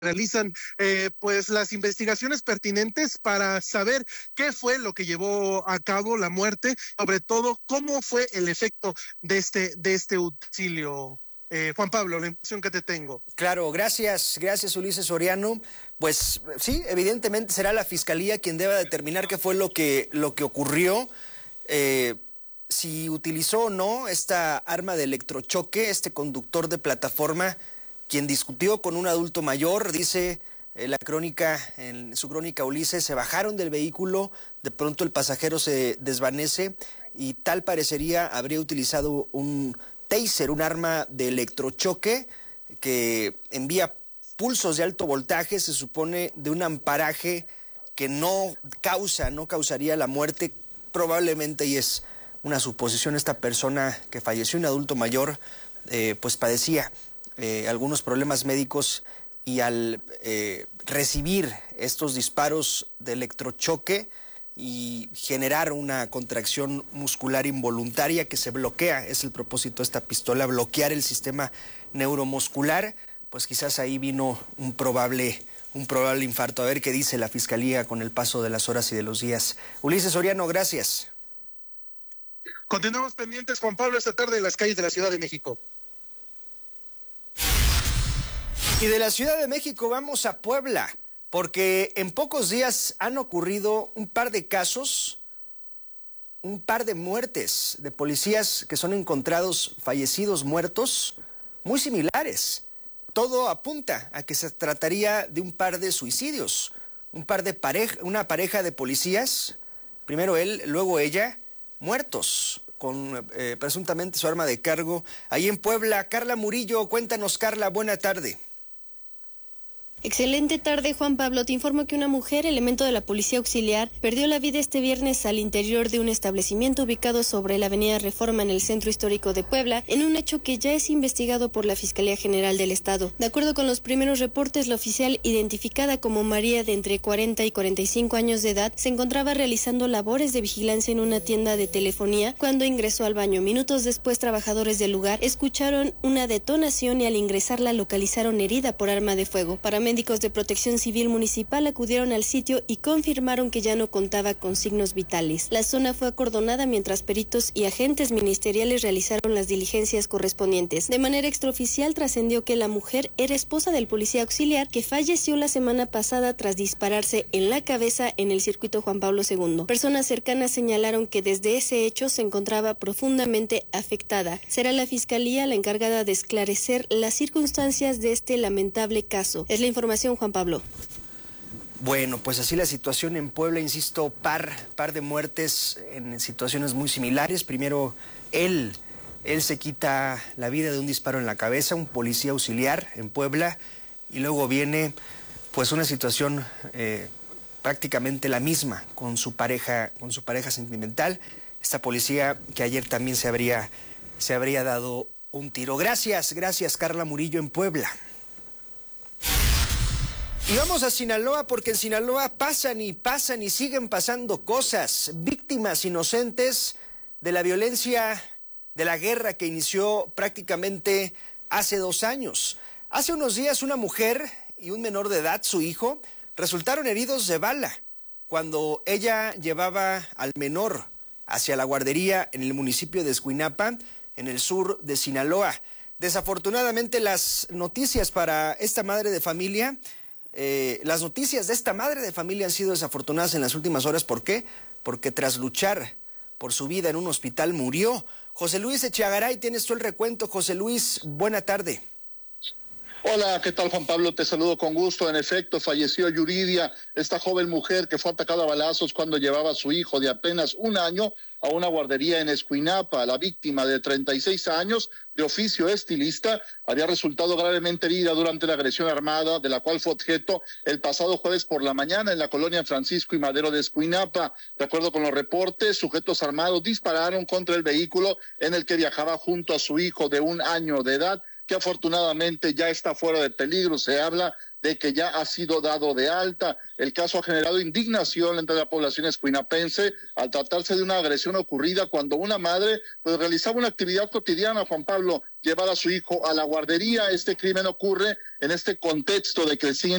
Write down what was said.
realizan pues las investigaciones pertinentes para saber qué fue lo que llevó a cabo la muerte, sobre todo cómo fue el efecto de este auxilio. Juan Pablo, la impresión que te tengo. Claro, gracias Ulises Soriano. Pues sí, evidentemente será la Fiscalía quien deba determinar qué fue lo que ocurrió, si utilizó o no esta arma de electrochoque, este conductor de plataforma, quien discutió con un adulto mayor, dice en su crónica Ulises, se bajaron del vehículo, de pronto el pasajero se desvanece y tal parecería habría utilizado un taser, un arma de electrochoque que envía pulsos de alto voltaje, se supone de un amparaje que no causaría la muerte, probablemente, y es una suposición, esta persona que falleció, un adulto mayor, pues padecía algunos problemas médicos y al recibir estos disparos de electrochoque y generar una contracción muscular involuntaria que se bloquea, es el propósito de esta pistola, bloquear el sistema neuromuscular, pues quizás ahí vino un probable infarto. A ver qué dice la Fiscalía con el paso de las horas y de los días. Ulises Soriano, gracias. Continuamos pendientes, Juan Pablo, esta tarde en las calles de la Ciudad de México. Y de la Ciudad de México vamos a Puebla, porque en pocos días han ocurrido un par de casos, un par de muertes de policías que son encontrados fallecidos, muertos, muy similares. Todo apunta a que se trataría de un par de suicidios, una pareja de policías, primero él, luego ella, muertos con presuntamente su arma de cargo. Ahí en Puebla, Carla Murillo, cuéntanos, Carla, buena tarde. Excelente tarde, Juan Pablo. Te informo que una mujer, elemento de la Policía Auxiliar, perdió la vida este viernes al interior de un establecimiento ubicado sobre la avenida Reforma en el centro histórico de Puebla, en un hecho que ya es investigado por la Fiscalía General del Estado. De acuerdo con los primeros reportes, la oficial, identificada como María, de entre 40 y 45 años de edad, se encontraba realizando labores de vigilancia en una tienda de telefonía cuando ingresó al baño. Minutos después, trabajadores del lugar escucharon una detonación y al ingresar la localizaron herida por arma de fuego. Médicos de Protección Civil Municipal acudieron al sitio y confirmaron que ya no contaba con signos vitales. La zona fue acordonada mientras peritos y agentes ministeriales realizaron las diligencias correspondientes. De manera extraoficial trascendió que la mujer era esposa del policía auxiliar que falleció la semana pasada tras dispararse en la cabeza en el circuito Juan Pablo II. Personas cercanas señalaron que desde ese hecho se encontraba profundamente afectada. Será la Fiscalía la encargada de esclarecer las circunstancias de este lamentable caso. Es la información, Juan Pablo. Bueno, pues así la situación en Puebla, insisto, par de muertes en situaciones muy similares. Primero, él se quita la vida de un disparo en la cabeza, un policía auxiliar en Puebla, y luego viene pues una situación prácticamente la misma con su pareja sentimental, esta policía que ayer también se habría dado un tiro. Gracias Carla Murillo en Puebla. Y vamos a Sinaloa, porque en Sinaloa pasan y siguen pasando cosas. Víctimas inocentes de la violencia, de la guerra que inició prácticamente hace 2 años. Hace unos días una mujer y un menor de edad, su hijo, resultaron heridos de bala cuando ella llevaba al menor hacia la guardería en el municipio de Escuinapa, en el sur de Sinaloa. Desafortunadamente las noticias para esta madre de familia... las noticias de esta madre de familia han sido desafortunadas en las últimas horas. ¿Por qué? Porque tras luchar por su vida en un hospital murió. José Luis Echeagaray, tienes tú el recuento. José Luis, buena tarde. Hola, ¿qué tal, Juan Pablo? Te saludo con gusto. En efecto, falleció Yuridia, esta joven mujer que fue atacada a balazos cuando llevaba a su hijo de apenas 1 año a una guardería en Escuinapa. La víctima, de 36 años, de oficio estilista, había resultado gravemente herida durante la agresión armada de la cual fue objeto el pasado jueves por la mañana en la colonia Francisco y Madero de Escuinapa. De acuerdo con los reportes, sujetos armados dispararon contra el vehículo en el que viajaba junto a su hijo de 1 año de edad, que afortunadamente ya está fuera de peligro. Se habla de que ya ha sido dado de alta. El caso ha generado indignación entre la población escuinapense al tratarse de una agresión ocurrida cuando una madre pues realizaba una actividad cotidiana, Juan Pablo, llevar a su hijo a la guardería. Este crimen ocurre en este contexto de que siguen